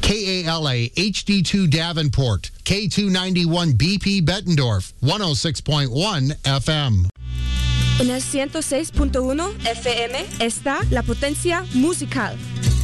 KALA HD2 Davenport, K291 BP Bettendorf, 106.1 FM. En el 106.1 FM está La Potencia Musical.